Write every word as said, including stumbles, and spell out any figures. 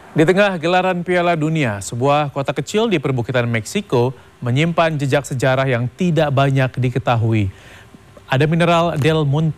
Di tengah gelaran Piala Dunia, sebuah kota kecil di perbukitan Meksiko menyimpan jejak sejarah yang tidak banyak diketahui. Ada mineral Del Monte